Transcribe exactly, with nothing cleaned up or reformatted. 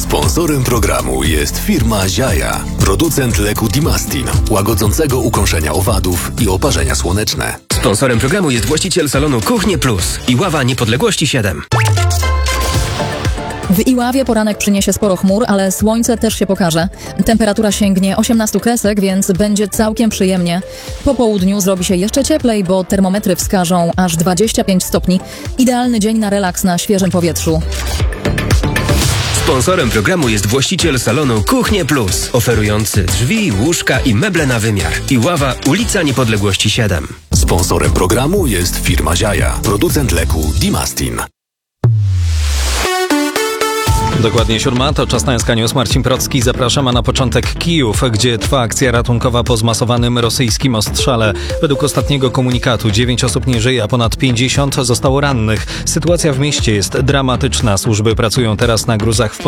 Sponsorem programu jest firma Ziaja, producent leku Dimastin, łagodzącego ukąszenia owadów i oparzenia słoneczne. Sponsorem programu jest właściciel salonu Kuchnie Plus i Ława Niepodległości siedem. W Iławie poranek przyniesie sporo chmur, ale słońce też się pokaże. Temperatura sięgnie osiemnaście kresek, więc będzie całkiem przyjemnie. Po południu zrobi się jeszcze cieplej, bo termometry wskażą aż dwadzieścia pięć stopni. Idealny dzień na relaks na świeżym powietrzu. Sponsorem programu jest właściciel salonu Kuchnie Plus, oferujący drzwi, łóżka i meble na wymiar. Iława, ulica Niepodległości siedem. Sponsorem programu jest firma Ziaja, producent leku Dimastin. Dokładnie siódma, to czas na Sk News. Marcin Procki, zapraszam, a na początek Kijów, gdzie trwa akcja ratunkowa po zmasowanym rosyjskim ostrzale. Według ostatniego komunikatu dziewięć osób nie żyje, a ponad pięćdziesiąt zostało rannych. Sytuacja w mieście jest dramatyczna. Służby pracują teraz na gruzach w